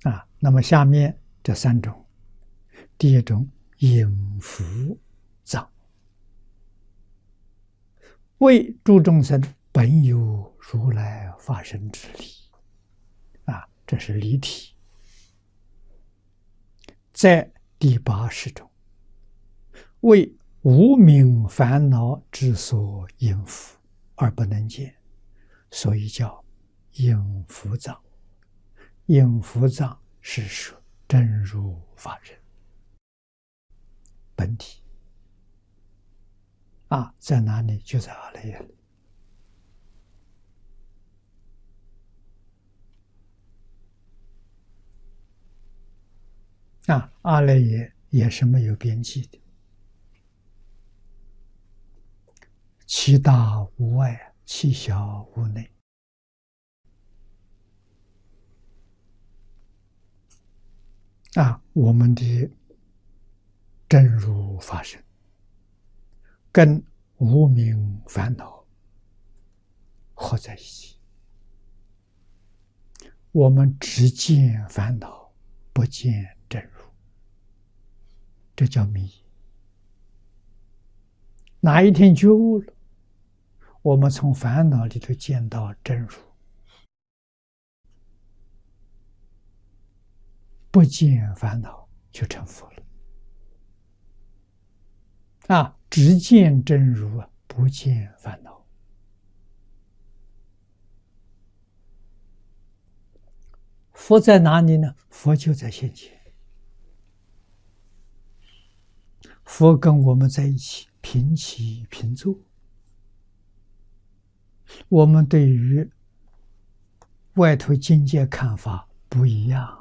那么下面这三种，第一种隐伏藏，为诸众生本有如来法身之理，这是离体。在第八识中，为无明烦恼之所隐伏而不能见，所以叫隐伏藏。隐伏藏是说真如法身本体在哪里？就在阿赖耶里。阿赖耶也是没有边际的，其大无外，其小无内。我们的真如法身跟无明烦恼合在一起，我们只见烦恼，不见真如，这叫迷。哪一天觉悟了，我们从烦恼里头见到真如，不见烦恼就成佛了。只见真如，不见烦恼。佛在哪里呢？佛就在现前。佛跟我们在一起，平起平坐。我们对于外头境界看法不一样。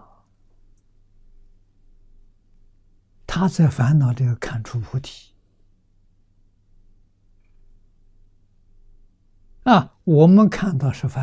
他在烦恼这个看出菩提，我们看到是烦恼。